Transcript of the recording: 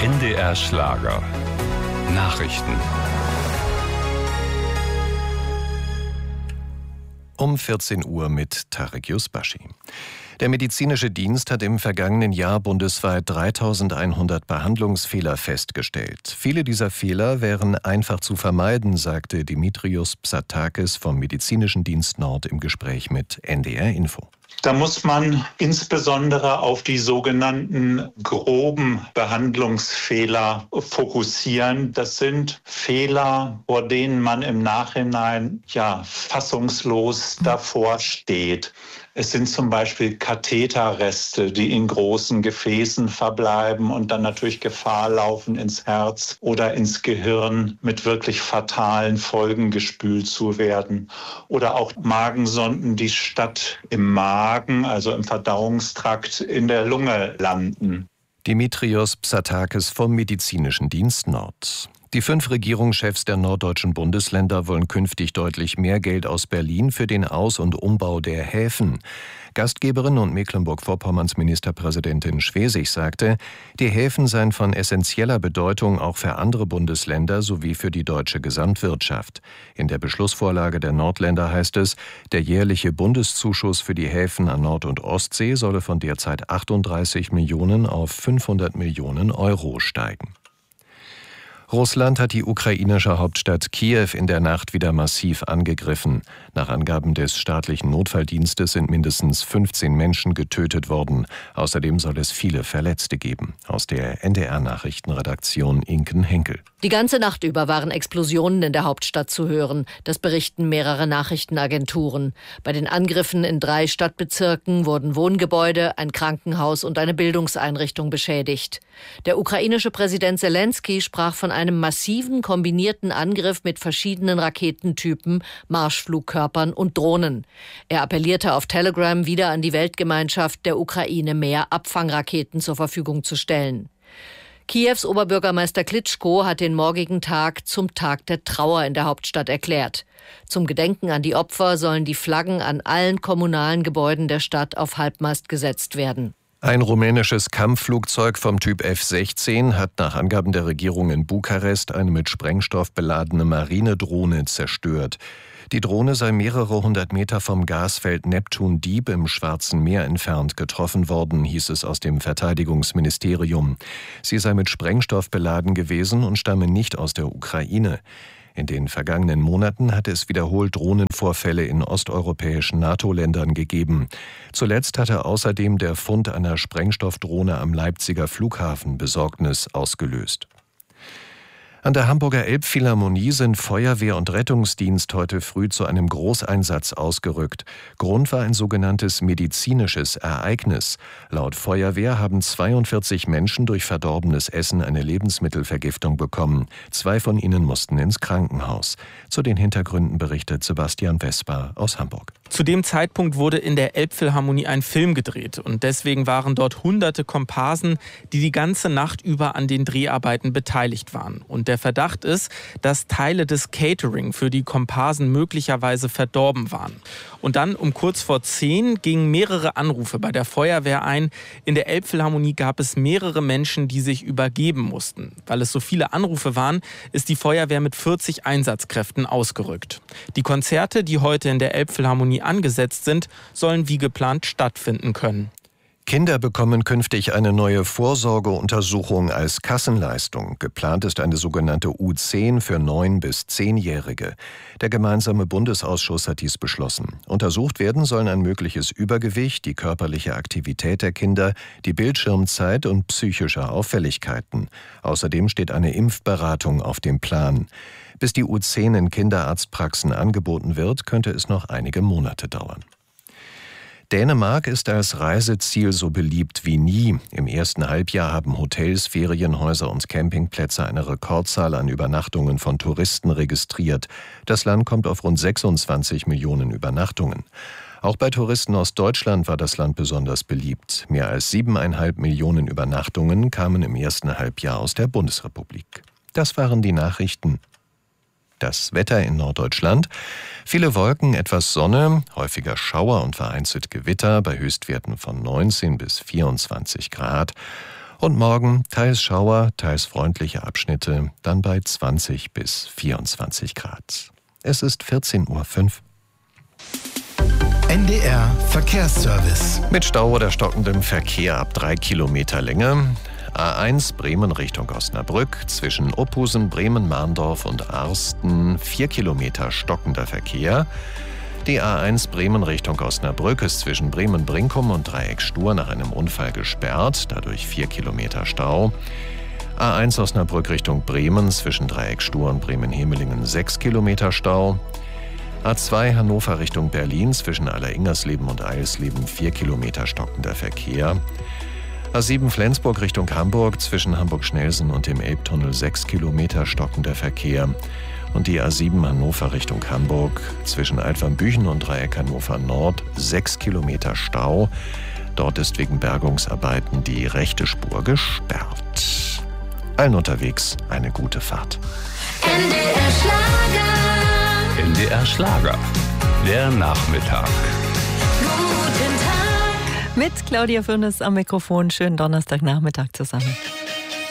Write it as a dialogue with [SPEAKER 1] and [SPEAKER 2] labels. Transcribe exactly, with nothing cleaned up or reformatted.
[SPEAKER 1] N D R Schlager. Nachrichten.
[SPEAKER 2] Um vierzehn Uhr mit Tarek Yusbashi. Der medizinische Dienst hat im vergangenen Jahr bundesweit dreitausendeinhundert Behandlungsfehler festgestellt. Viele dieser Fehler wären einfach zu vermeiden, sagte Dimitrios Psatakis vom Medizinischen Dienst Nord im Gespräch mit N D R Info.
[SPEAKER 3] Da muss man insbesondere auf die sogenannten groben Behandlungsfehler fokussieren. Das sind Fehler, vor denen man im Nachhinein ja fassungslos davor steht. Es sind zum Beispiel Katheterreste, die in großen Gefäßen verbleiben und dann natürlich Gefahr laufen, ins Herz oder ins Gehirn mit wirklich fatalen Folgen gespült zu werden. Oder auch Magensonden, die statt im Magen, also im Verdauungstrakt, in der Lunge landen.
[SPEAKER 2] Dimitrios Psatakis vom Medizinischen Dienst Nord. Die fünf Regierungschefs der norddeutschen Bundesländer wollen künftig deutlich mehr Geld aus Berlin für den Aus- und Umbau der Häfen. Gastgeberin und Mecklenburg-Vorpommerns Ministerpräsidentin Schwesig sagte, die Häfen seien von essentieller Bedeutung auch für andere Bundesländer sowie für die deutsche Gesamtwirtschaft. In der Beschlussvorlage der Nordländer heißt es, der jährliche Bundeszuschuss für die Häfen an Nord- und Ostsee solle von derzeit achtunddreißig Millionen auf fünfhundert Millionen Euro steigen. Russland hat die ukrainische Hauptstadt Kiew in der Nacht wieder massiv angegriffen. Nach Angaben des staatlichen Notfalldienstes sind mindestens fünfzehn Menschen getötet worden. Außerdem soll es viele Verletzte geben. Aus der N D R-Nachrichtenredaktion Inken Henkel.
[SPEAKER 4] Die ganze Nacht über waren Explosionen in der Hauptstadt zu hören. Das berichten mehrere Nachrichtenagenturen. Bei den Angriffen in drei Stadtbezirken wurden Wohngebäude, ein Krankenhaus und eine Bildungseinrichtung beschädigt. Der ukrainische Präsident Selenskyj sprach von einem massiven kombinierten Angriff mit verschiedenen Raketentypen, Marschflugkörpern und Drohnen. Er appellierte auf Telegram wieder an die Weltgemeinschaft, der Ukraine mehr Abfangraketen zur Verfügung zu stellen. Kiews Oberbürgermeister Klitschko hat den morgigen Tag zum Tag der Trauer in der Hauptstadt erklärt. Zum Gedenken an die Opfer sollen die Flaggen an allen kommunalen Gebäuden der Stadt auf Halbmast gesetzt werden.
[SPEAKER 2] Ein rumänisches Kampfflugzeug vom Typ F sechzehn hat nach Angaben der Regierung in Bukarest eine mit Sprengstoff beladene Marinedrohne zerstört. Die Drohne sei mehrere hundert Meter vom Gasfeld Neptun Deep im Schwarzen Meer entfernt getroffen worden, hieß es aus dem Verteidigungsministerium. Sie sei mit Sprengstoff beladen gewesen und stamme nicht aus der Ukraine. In den vergangenen Monaten hatte es wiederholt Drohnenvorfälle in osteuropäischen NATO-Ländern gegeben. Zuletzt hatte außerdem der Fund einer Sprengstoffdrohne am Leipziger Flughafen Besorgnis ausgelöst. An der Hamburger Elbphilharmonie sind Feuerwehr und Rettungsdienst heute früh zu einem Großeinsatz ausgerückt. Grund war ein sogenanntes medizinisches Ereignis. Laut Feuerwehr haben zweiundvierzig Menschen durch verdorbenes Essen eine Lebensmittelvergiftung bekommen. Zwei von ihnen mussten ins Krankenhaus. Zu den Hintergründen berichtet Sebastian Vesper aus Hamburg.
[SPEAKER 5] Zu dem Zeitpunkt wurde in der Elbphilharmonie ein Film gedreht und deswegen waren dort hunderte Komparsen, die die ganze Nacht über an den Dreharbeiten beteiligt waren. Und der Verdacht ist, dass Teile des Catering für die Komparsen möglicherweise verdorben waren. Und dann um kurz vor zehn gingen mehrere Anrufe bei der Feuerwehr ein. In der Elbphilharmonie gab es mehrere Menschen, die sich übergeben mussten. Weil es so viele Anrufe waren, ist die Feuerwehr mit vierzig Einsatzkräften ausgerückt. Die Konzerte, die heute in der Elbphilharmonie angesetzt sind, sollen wie geplant stattfinden können.
[SPEAKER 2] Kinder bekommen künftig eine neue Vorsorgeuntersuchung als Kassenleistung. Geplant ist eine sogenannte U zehn für neun- bis zehnjährige. Der gemeinsame Bundesausschuss hat dies beschlossen. Untersucht werden sollen ein mögliches Übergewicht, die körperliche Aktivität der Kinder, die Bildschirmzeit und psychische Auffälligkeiten. Außerdem steht eine Impfberatung auf dem Plan. Bis die U zehn in Kinderarztpraxen angeboten wird, könnte es noch einige Monate dauern. Dänemark ist als Reiseziel so beliebt wie nie. Im ersten Halbjahr haben Hotels, Ferienhäuser und Campingplätze eine Rekordzahl an Übernachtungen von Touristen registriert. Das Land kommt auf rund sechsundzwanzig Millionen Übernachtungen. Auch bei Touristen aus Deutschland war das Land besonders beliebt. Mehr als siebeneinhalb Millionen Übernachtungen kamen im ersten Halbjahr aus der Bundesrepublik. Das waren die Nachrichten. Das Wetter in Norddeutschland. Viele Wolken, etwas Sonne, häufiger Schauer und vereinzelt Gewitter bei Höchstwerten von neunzehn bis vierundzwanzig Grad. Und morgen teils Schauer, teils freundliche Abschnitte, dann bei zwanzig bis vierundzwanzig Grad. Es ist vierzehn Uhr fünf.
[SPEAKER 6] N D R Verkehrsservice.
[SPEAKER 2] Mit Stau oder stockendem Verkehr ab drei Kilometer Länge. A eins Bremen Richtung Osnabrück, zwischen Ophusen, Bremen-Mahndorf und Arsten vier Kilometer stockender Verkehr. Die A eins Bremen Richtung Osnabrück ist zwischen Bremen-Brinkum und Dreieck Stur nach einem Unfall gesperrt, dadurch vier Kilometer Stau. A eins Osnabrück Richtung Bremen zwischen Dreieck Stur und Bremen-Hemelingen sechs Kilometer Stau. A zwei Hannover Richtung Berlin zwischen Alleringersleben und Eisleben vier Kilometer stockender Verkehr. A sieben Flensburg Richtung Hamburg zwischen Hamburg-Schnelsen und dem Elbtunnel sechs Kilometer stockender Verkehr. Und die A sieben Hannover Richtung Hamburg zwischen Altwarmbüchen und Dreieck Hannover Nord sechs Kilometer Stau. Dort ist wegen Bergungsarbeiten die rechte Spur gesperrt. Allen unterwegs eine gute Fahrt.
[SPEAKER 7] N D R Schlager.
[SPEAKER 1] N D R Schlager. Der Nachmittag.
[SPEAKER 7] Guten Tag.
[SPEAKER 8] Mit Claudia Fürnes am Mikrofon. Schönen Donnerstagnachmittag zusammen.